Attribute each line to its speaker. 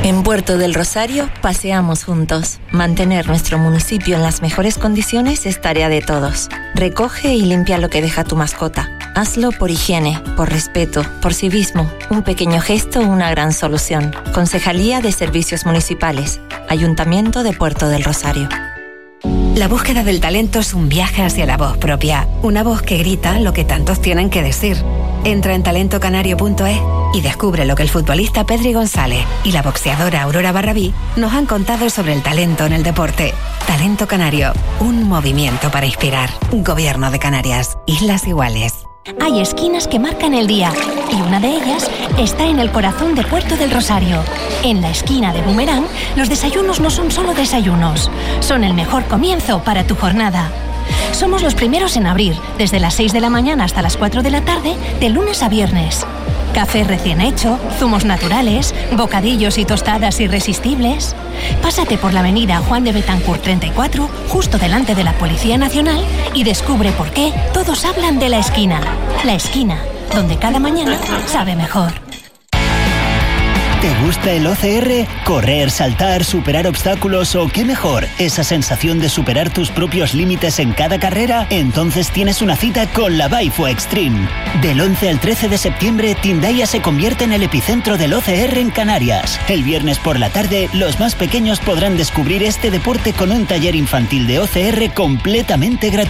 Speaker 1: En Puerto del Rosario paseamos juntos. Mantener nuestro municipio en las mejores condiciones es tarea de todos. Recoge y limpia lo que deja tu mascota. Hazlo por higiene, por respeto, por civismo. Un pequeño gesto, una gran solución. Concejalía de Servicios Municipales. Ayuntamiento de Puerto del Rosario.
Speaker 2: La búsqueda del talento es un viaje hacia la voz propia. Una voz que grita lo que tantos tienen que decir. Entra en talentocanario.es y descubre lo que el futbolista Pedri González y la boxeadora Aurora Barrabí nos han contado sobre el talento en el deporte. Talento Canario, un movimiento para inspirar. Gobierno de Canarias, Islas Iguales.
Speaker 3: Hay esquinas que marcan el día y una de ellas está en el corazón de Puerto del Rosario. En la esquina de Boomerang, los desayunos no son solo desayunos, son el mejor comienzo para tu jornada. Somos los primeros en abrir, desde las 6 de la mañana hasta las 4 de la tarde, de lunes a viernes. Café recién hecho, zumos naturales, bocadillos y tostadas irresistibles. Pásate por la avenida Juan de Betancourt 34, justo delante de la Policía Nacional, y descubre por qué todos hablan de la esquina. La esquina, donde cada mañana sabe mejor.
Speaker 4: ¿Te gusta el OCR? ¿Correr, saltar, superar obstáculos o qué mejor? ¿Esa sensación de superar tus propios límites en cada carrera? Entonces tienes una cita con la Baifu Extreme. Del 11 al 13 de septiembre, Tindaya se convierte en el epicentro del OCR en Canarias. El viernes por la tarde, los más pequeños podrán descubrir este deporte con un taller infantil de OCR completamente gratuito.